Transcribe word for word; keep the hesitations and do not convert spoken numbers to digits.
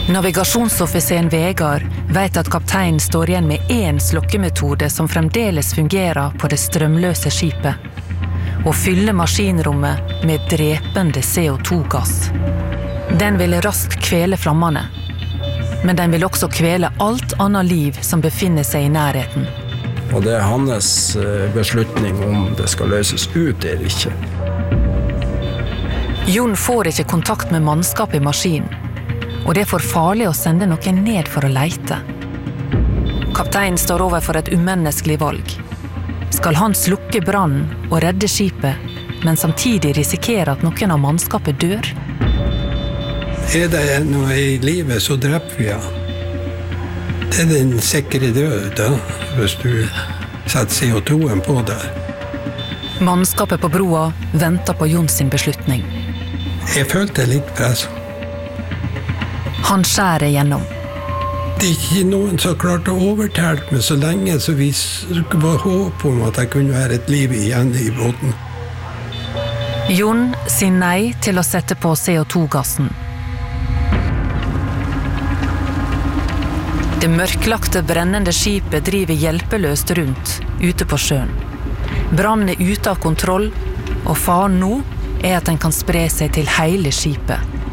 Navigasjonsoffiseren Vegard vet at kapteinen står igjen med en slokkemetode som fremdeles fungerer på det strømløse skipet, og fyller maskinrommet med drepende C O to gass. Den vil raskt kvele flammene, men den vil også kvele alt annet liv som befinner seg i nærheten. Og det er hans beslutning om det skal løses ut eller ikke. Jon får ikke kontakt med mannskapet i maskinen, og det er for farlig å sende noen ned for å leite. Kapteinen står overfor et umenneskelig valg. Skal han slukke brannen og redde skipet, men samtidig risikere at noen av mannskapet dør? Er det noe i livet, så dreper vi han. Det er den sikre død, da, hvis du setter C O to-en på der. Mannskapet på broa venter på Jon sin beslutning. Jeg følte litt press. Han skjærer gjennom. Det er ikke noen som klarte å overtale meg så lenge, så vi var håp om at det kunne være et liv igjen i båten. Jon sier nei til å sette på C O to gassen. Det mørklagte brennende skipet driver hjelpeløst rundt, ute på sjøen. Brannen er ute av kontroll, og faren nå er at den kan spre seg til hele skipet.